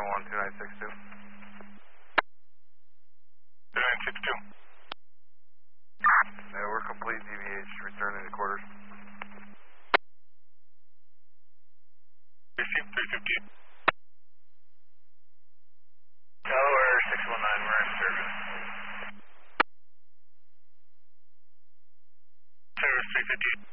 691-2962. 2962. We're complete, DVH, returning to quarters. Receive 350. Delaware 619, we're in service. Service 350.